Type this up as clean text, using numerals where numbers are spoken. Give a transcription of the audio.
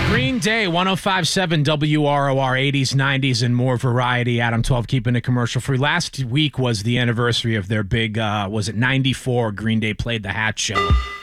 Green Day, 105.7 WROR, 80s, 90s, and more variety. Adam 12 keeping it commercial free. Last week was the anniversary of their big, was it 94? Green Day played the Hat Show.